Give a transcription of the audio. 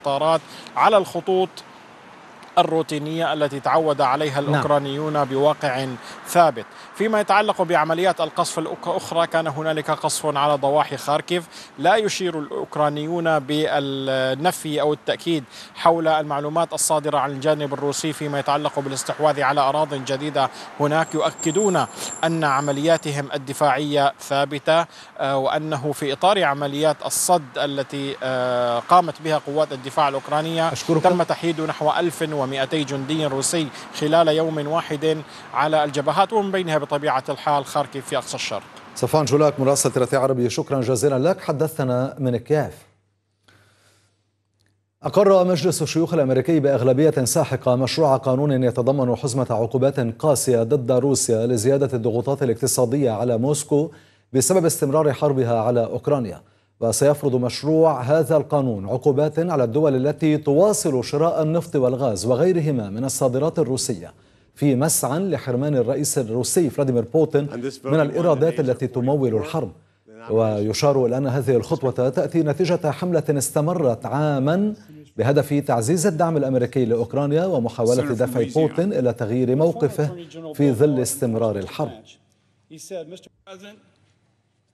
الطارات على الخطوط الروتينية التي تعود عليها الأوكرانيون بواقع ثابت. فيما يتعلق بعمليات القصف الأخرى، كان هنالك قصف على ضواحي خاركيف. لا يشير الأوكرانيون بالنفي أو التأكيد حول المعلومات الصادرة عن الجانب الروسي فيما يتعلق بالاستحواذ على أراضٍ جديدة هناك. يؤكدون أن عملياتهم الدفاعية ثابتة، وأنه في إطار عمليات الصد التي قامت بها قوات الدفاع الأوكرانية تم تحييد نحو 1200 جندي روسي خلال يوم واحد على الجبهات، ومن بينها بطبيعة الحال خاركيف في أقصى الشرق. صفوان جولاك مراسل رفيع عربي، شكرا جزيلا لك، حدثنا من كييف. أقر مجلس الشيوخ الأمريكي بأغلبية ساحقة مشروع قانون يتضمن حزمة عقوبات قاسية ضد روسيا لزيادة الضغوطات الاقتصادية على موسكو بسبب استمرار حربها على أوكرانيا. وسيفرض مشروع هذا القانون عقوبات على الدول التي تواصل شراء النفط والغاز وغيرهما من الصادرات الروسية، في مسعى لحرمان الرئيس الروسي فلاديمير بوتين من الإيرادات التي تمول الحرب. ويشار إلى أن هذه الخطوة تأتي نتيجة حملة استمرت عاما بهدف تعزيز الدعم الأمريكي لأوكرانيا ومحاولة دفع بوتين إلى تغيير موقفه في ظل استمرار الحرب.